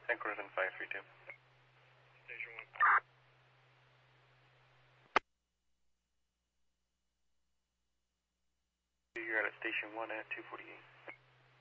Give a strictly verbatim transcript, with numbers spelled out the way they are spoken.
Headquarters in five three two. Station one. You're at station one at two forty-eight.